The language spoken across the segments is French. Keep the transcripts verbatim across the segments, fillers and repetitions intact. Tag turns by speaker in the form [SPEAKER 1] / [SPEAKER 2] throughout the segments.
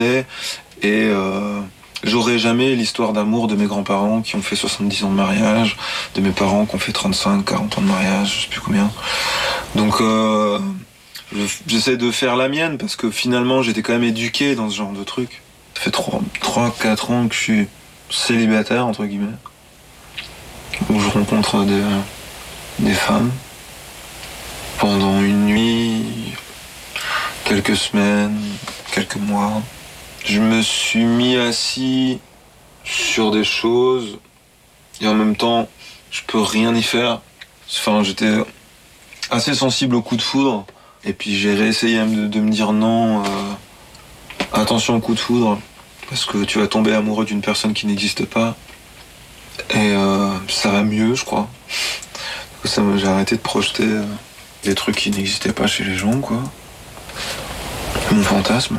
[SPEAKER 1] Et euh, j'aurai jamais l'histoire d'amour de mes grands-parents qui ont fait soixante-dix ans de mariage, de mes parents qui ont fait trente-cinq, quarante ans de mariage, je sais plus combien. Donc euh, j'essaie de faire la mienne parce que finalement j'étais quand même éduqué dans ce genre de truc. Ça fait trois quatre ans que je suis célibataire, entre guillemets, où je rencontre des, des femmes pendant une nuit, quelques semaines, quelques mois. Je me suis mis assis sur des choses et en même temps, je peux rien y faire. Enfin, j'étais assez sensible au coup de foudre et puis j'ai réessayé de, de me dire non, euh, attention au coup de foudre, parce que tu vas tomber amoureux d'une personne qui n'existe pas. Et euh, ça va mieux, je crois. Ça, j'ai arrêté de projeter euh, des trucs qui n'existaient pas chez les gens, quoi. Mon fantasme.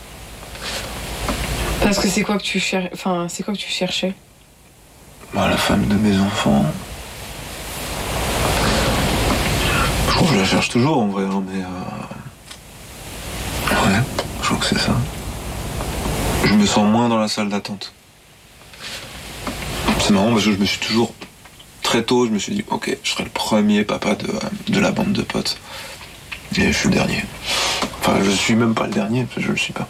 [SPEAKER 2] Parce que c'est quoi que tu cher... enfin, c'est quoi que tu cherchais?
[SPEAKER 1] Bah, la femme de mes enfants. Je trouve que je la cherche toujours en vrai, hein, mais euh... ouais, je crois que c'est ça. Je me sens moins dans la salle d'attente. C'est marrant parce que je me suis toujours très tôt, je me suis dit ok, je serai le premier papa de, de la bande de potes. Et je suis le dernier. Enfin, je suis même pas le dernier, parce que je le suis pas.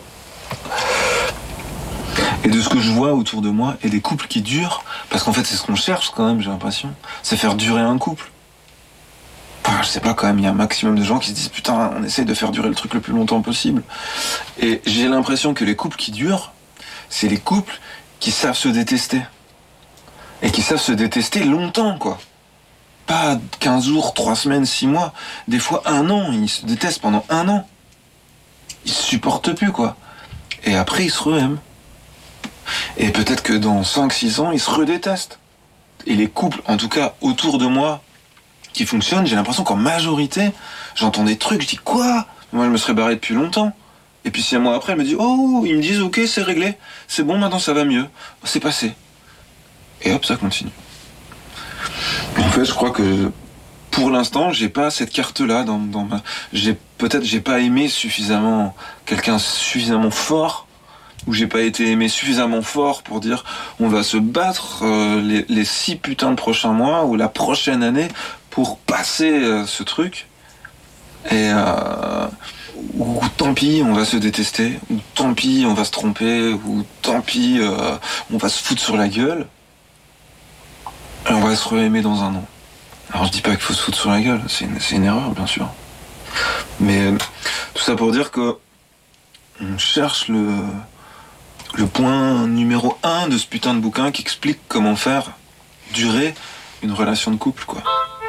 [SPEAKER 1] Et de ce que je vois autour de moi, et des couples qui durent, parce qu'en fait c'est ce qu'on cherche quand même, j'ai l'impression, c'est faire durer un couple. Enfin, je sais pas, quand même, il y a un maximum de gens qui se disent putain, on essaie de faire durer le truc le plus longtemps possible. Et j'ai l'impression que les couples qui durent, c'est les couples qui savent se détester. Et qui savent se détester longtemps, quoi. Pas quinze jours, trois semaines, six mois, des fois un an, ils se détestent pendant un an. Ils se supportent plus, quoi. Et après, ils se re-aiment. Et peut-être que dans cinq six ans, ils se redétestent. Et les couples, en tout cas autour de moi, qui fonctionnent, j'ai l'impression qu'en majorité, j'entends des trucs, je dis quoi? Moi, je me serais barré depuis longtemps. Et puis six mois après, elle me dit oh, ils me disent ok, c'est réglé, c'est bon, maintenant ça va mieux, c'est passé. Et hop, ça continue. En fait, je crois que pour l'instant, j'ai pas cette carte-là dans, dans ma. J'ai peut-être j'ai pas aimé suffisamment quelqu'un suffisamment fort, ou j'ai pas été aimé suffisamment fort pour dire on va se battre euh, les, les six putains de prochains mois ou la prochaine année pour passer euh, ce truc. Et euh, ou tant pis, on va se détester, ou tant pis, on va se tromper, ou tant pis, euh, on va se foutre sur la gueule. Et on va se re-aimer dans un an. Alors je dis pas qu'il faut se foutre sur la gueule, c'est une, c'est une erreur bien sûr. Mais tout ça pour dire que on cherche le, le point numéro un de ce putain de bouquin qui explique comment faire durer une relation de couple, quoi.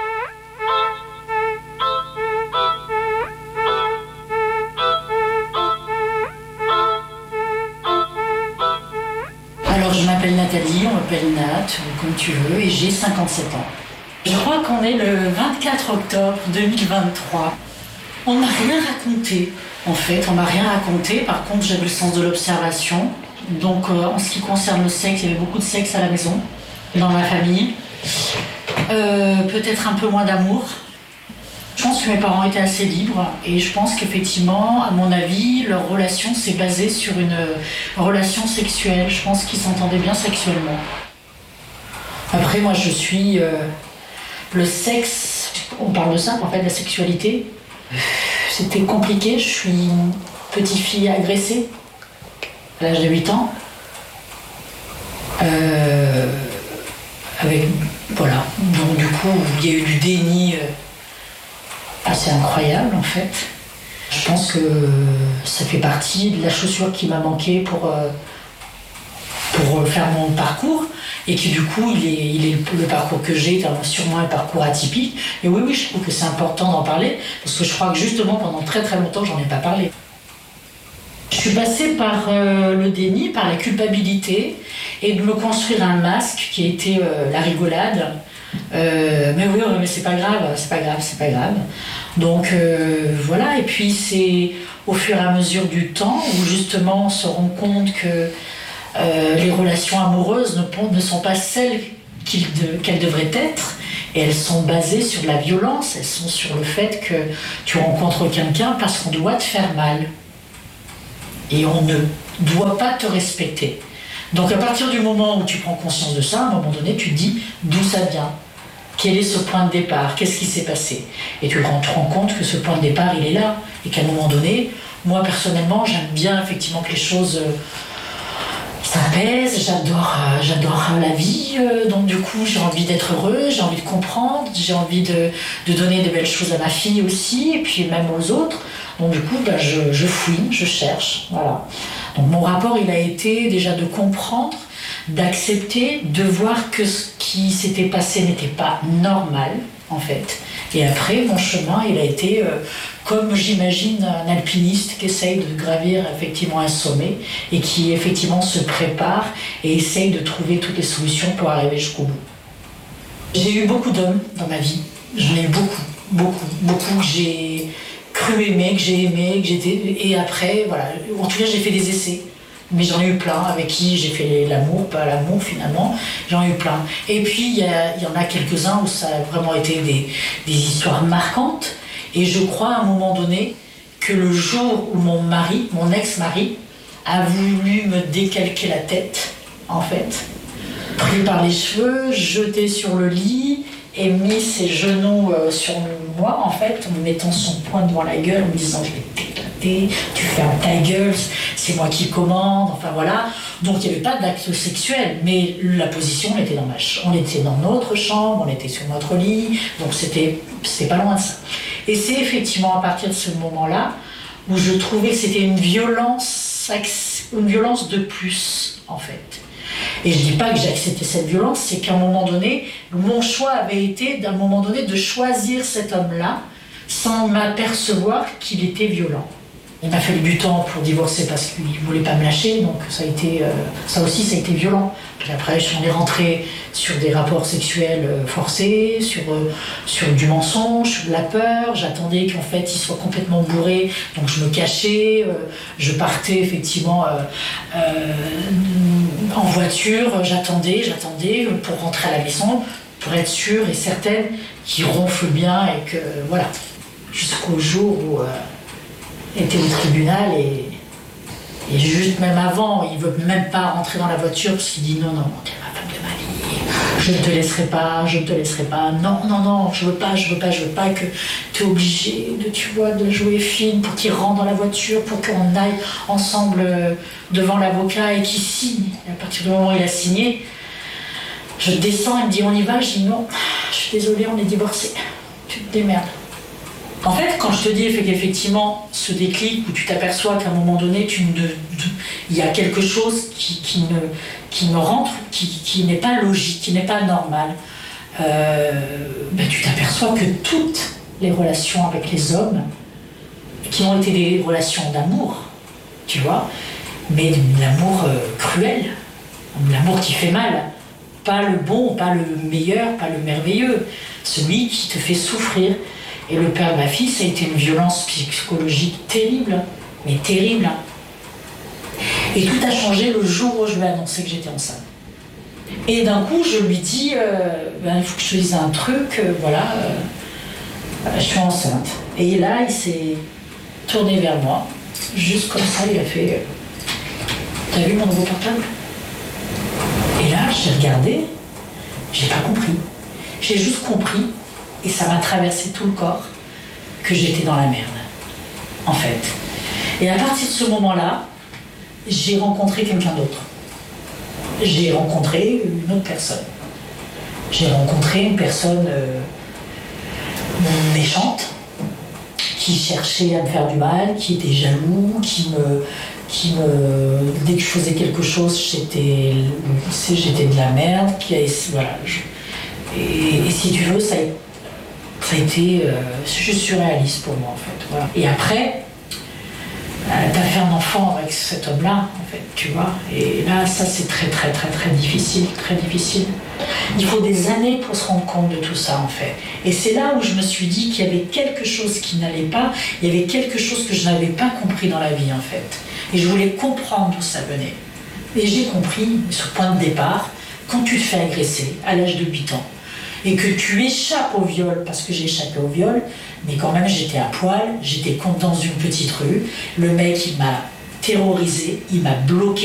[SPEAKER 3] Alors je m'appelle Nathalie, on m'appelle Nat, comme tu veux, et j'ai cinquante-sept ans. Je crois qu'on est le vingt-quatre octobre deux mille vingt-trois. On m'a rien raconté, en fait, on m'a rien raconté. Par contre, j'avais le sens de l'observation. Donc, euh, en ce qui concerne le sexe, il y avait beaucoup de sexe à la maison, dans ma famille. Euh, peut-être un peu moins d'amour. Je pense que mes parents étaient assez libres et je pense qu'effectivement, à mon avis, leur relation s'est basée sur une relation sexuelle. Je pense qu'ils s'entendaient bien sexuellement. Après, moi, je suis... Euh, le sexe, on parle de ça, en fait, la sexualité. C'était compliqué. Je suis une petite fille agressée à l'âge de huit ans. Euh, avec... Voilà. Donc, du coup, il y a eu du déni... Euh, assez incroyable en fait. Je pense que ça fait partie de la chaussure qui m'a manqué pour, euh, pour faire mon parcours et qui du coup il est, il est le parcours que j'ai, sûrement un parcours atypique. Et oui, oui, je trouve que c'est important d'en parler parce que je crois que justement pendant très très longtemps j'en ai pas parlé. Je suis passée par euh, le déni, par la culpabilité et de me construire un masque qui a été euh, la rigolade. Euh, mais oui, mais c'est pas grave, c'est pas grave, c'est pas grave. Donc euh, voilà, et puis c'est au fur et à mesure du temps où justement on se rend compte que euh, les relations amoureuses ne, ne sont pas celles qu'ils de, qu'elles devraient être, et elles sont basées sur de la violence, elles sont sur le fait que tu rencontres quelqu'un parce qu'on doit te faire mal. Et on ne doit pas te respecter. Donc à partir du moment où tu prends conscience de ça, à un moment donné, tu te dis d'où ça vient. Quel est ce point de départ? Qu'est-ce qui s'est passé? Et tu te rends compte que ce point de départ, il est là. Et qu'à un moment donné, moi personnellement, j'aime bien effectivement que les choses euh, s'apaisent. J'adore, euh, j'adore la vie. Euh, donc du coup, j'ai envie d'être heureuse, j'ai envie de comprendre, j'ai envie de, de donner de belles choses à ma fille aussi, et puis même aux autres. Donc du coup, ben, je, je fouine, je cherche. Voilà. Donc mon rapport, il a été déjà de comprendre, d'accepter, de voir que ce qui s'était passé n'était pas normal, en fait. Et après, mon chemin, il a été, euh, comme j'imagine un alpiniste qui essaye de gravir effectivement un sommet et qui effectivement se prépare et essaye de trouver toutes les solutions pour arriver jusqu'au bout. J'ai eu beaucoup d'hommes dans ma vie. J'en ai eu beaucoup, beaucoup, beaucoup que j'ai cru aimer, que j'ai aimé, que j'étais... Et après, voilà, en tout cas, j'ai fait des essais. Mais j'en ai eu plein avec qui j'ai fait l'amour, pas l'amour finalement, j'en ai eu plein. Et puis il y, y en a quelques-uns où ça a vraiment été des, des histoires marquantes. Et je crois à un moment donné que le jour où mon mari, mon ex-mari, a voulu me décalquer la tête, en fait, pris par les cheveux, jeté sur le lit et mis ses genoux euh, sur moi, en fait, en me mettant son poing devant la gueule, en me disant je vais t'éclater, tu fermes ta gueule, c'est moi qui commande, enfin voilà. Donc il n'y avait pas d'acte sexuel, mais la position, on était dans ma ch- on était dans notre chambre, on était sur notre lit, donc c'était, c'était pas loin de ça. Et c'est effectivement à partir de ce moment-là où je trouvais que c'était une violence, une violence de plus, en fait. Et je dis pas que j'ai accepté cette violence, c'est qu'à un moment donné, mon choix avait été, d'un moment donné, de choisir cet homme-là sans m'apercevoir qu'il était violent. Il m'a fallu du temps pour divorcer parce qu'il ne voulait pas me lâcher, donc ça a été, euh, ça aussi, ça a été violent. Puis après, j'en ai rentré sur des rapports sexuels euh, forcés, sur, euh, sur du mensonge, sur de la peur. J'attendais qu'en fait, il soit complètement bourré, donc je me cachais. Euh, je partais effectivement euh, euh, en voiture, j'attendais, j'attendais pour rentrer à la maison, pour être sûre et certaine qu'il ronfle bien et que, voilà, jusqu'au jour où... Euh, était au tribunal et, et juste même avant, il veut même pas rentrer dans la voiture parce qu'il dit non, non, t'es ma femme de ma vie, je ne te laisserai pas, je ne te laisserai pas, non, non, non, je veux pas, je veux pas, je veux pas que tu es obligé de, tu vois, de jouer film pour qu'il rentre dans la voiture, pour qu'on aille ensemble devant l'avocat et qu'il signe. Et à partir du moment où il a signé, je descends, il me dit on y va, je dis non, je suis désolée, on est divorcés, tu te démerdes. En fait, quand je te dis qu'effectivement, ce déclic où tu t'aperçois qu'à un moment donné, tu ne, il y a quelque chose qui, qui, ne, qui ne rentre, qui, qui n'est pas logique, qui n'est pas normal, euh, ben tu t'aperçois que toutes les relations avec les hommes, qui ont été des relations d'amour, tu vois, mais de l'amour euh, cruel, l'amour qui fait mal, pas le bon, pas le meilleur, pas le merveilleux, celui qui te fait souffrir. Et le père de ma fille, ça a été une violence psychologique terrible, mais terrible. Et tout a changé le jour où je lui ai annoncé que j'étais enceinte. Et d'un coup, je lui dis, euh, ben, il faut que je te dise un truc, euh, voilà, euh, je suis enceinte. Et là, il s'est tourné vers moi, juste comme ça, il a fait, t'as vu mon nouveau portable? Et là, j'ai regardé, j'ai pas compris. J'ai juste compris. Et ça m'a traversé tout le corps, que j'étais dans la merde, en fait. Et à partir de ce moment-là, j'ai rencontré quelqu'un d'autre. J'ai rencontré une autre personne. J'ai rencontré une personne euh, méchante, qui cherchait à me faire du mal, qui était jaloux, qui me... Qui me dès que je faisais quelque chose, j'étais, j'étais de la merde. Qui a, voilà, je, et, et si tu veux, ça a été... Ça a été euh, juste surréaliste pour moi, en fait. Voilà. Et après, euh, t'as fait un enfant avec cet homme-là, en fait, tu vois. Et là, ça, c'est très, très, très, très difficile, très difficile. Il faut des années pour se rendre compte de tout ça, en fait. Et c'est là où je me suis dit qu'il y avait quelque chose qui n'allait pas, il y avait quelque chose que je n'avais pas compris dans la vie, en fait. Et je voulais comprendre d'où ça venait. Et j'ai compris, ce point de départ, quand tu te fais agresser à l'âge de huit ans, et que tu échappes au viol, parce que j'ai échappé au viol, mais quand même j'étais à poil, j'étais dans une petite rue, le mec il m'a terrorisé, il m'a bloqué.